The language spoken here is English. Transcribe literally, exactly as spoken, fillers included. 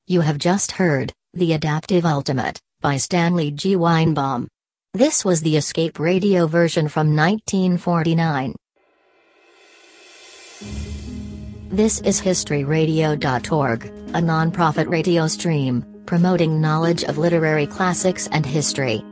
You have just heard The Adaptive Ultimate by Stanley G. Weinbaum. This was the Escape Radio version from nineteen forty-nine. This is history radio dot org, a non-profit radio stream promoting knowledge of literary classics and history.